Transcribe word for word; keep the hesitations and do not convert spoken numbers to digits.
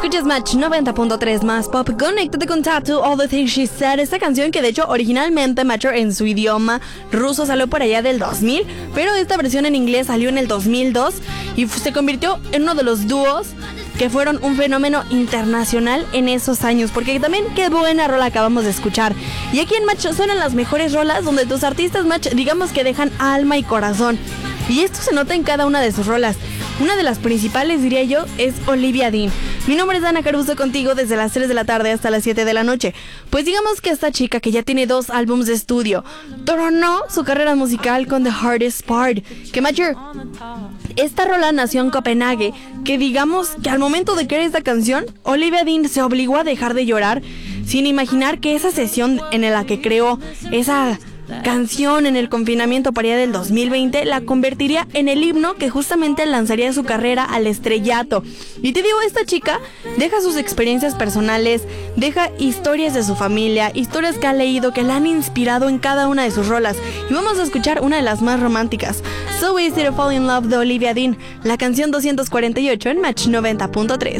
Escuchas Match noventa punto tres más pop. Conéctate con Tattoo, All the Things She Said. Esta canción que de hecho originalmente Matcher en su idioma ruso salió por allá del dos mil, pero esta versión en inglés salió en el dos mil dos y se convirtió en uno de los dúos que fueron un fenómeno internacional en esos años, porque también qué buena rola acabamos de escuchar. Y aquí en Match suenan las mejores rolas donde tus artistas Match digamos que dejan alma y corazón, y esto se nota en cada una de sus rolas. Una de las principales, diría yo, es Olivia Dean. Mi nombre es Ana Caruso, contigo desde las tres de la tarde hasta las siete de la noche. Pues digamos que esta chica, que ya tiene dos álbumes de estudio, coronó su carrera musical con The Hardest Part. Que Matcher, esta rola nació en Copenhague, que digamos que al momento de crear esta canción, Olivia Dean se obligó a dejar de llorar, sin imaginar que esa sesión en la que creó esa canción en el confinamiento para allá del dos mil veinte la convertiría en el himno que justamente lanzaría su carrera al estrellato. Y te digo, esta chica deja sus experiencias personales, deja historias de su familia, historias que ha leído que la han inspirado en cada una de sus rolas. Y vamos a escuchar una de las más románticas, So Easy to Fall in Love, de Olivia Dean, la canción doscientos cuarenta y ocho en Match noventa punto tres.